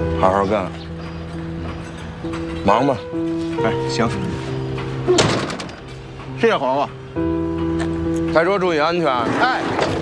好好干，忙吧。 哎，行。谢谢黄瓜。 开车注意安全。 哎。